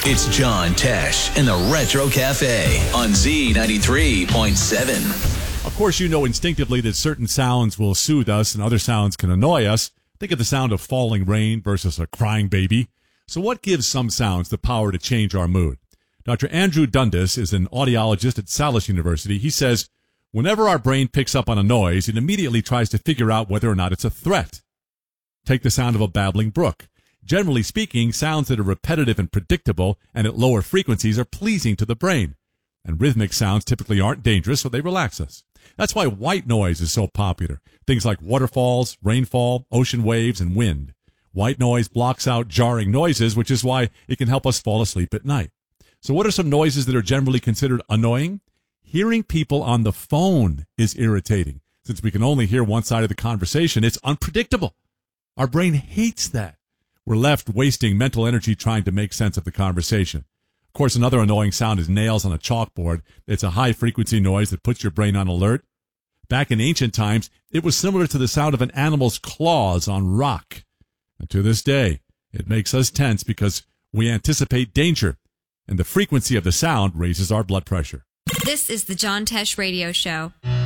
It's John Tesh in the Retro Cafe on Z93.7. Of course, you know instinctively that certain sounds will soothe us and other sounds can annoy us. Think of the sound of falling rain versus a crying baby. So what gives some sounds the power to change our mood? Dr. Andrew Dundas is an audiologist at Salus University. He says, whenever our brain picks up on a noise, it immediately tries to figure out whether or not it's a threat. Take the sound of a babbling brook. Generally speaking, sounds that are repetitive and predictable and at lower frequencies are pleasing to the brain. And rhythmic sounds typically aren't dangerous, so they relax us. That's why white noise is so popular. Things like waterfalls, rainfall, ocean waves, and wind. White noise blocks out jarring noises, which is why it can help us fall asleep at night. So what are some noises that are generally considered annoying? Hearing people on the phone is irritating. Since we can only hear one side of the conversation, it's unpredictable. Our brain hates that. We're left wasting mental energy trying to make sense of the conversation. Of course, another annoying sound is nails on a chalkboard. It's a high-frequency noise that puts your brain on alert. Back in ancient times, it was similar to the sound of an animal's claws on rock. And to this day, it makes us tense because we anticipate danger, and the frequency of the sound raises our blood pressure. This is the John Tesh Radio Show.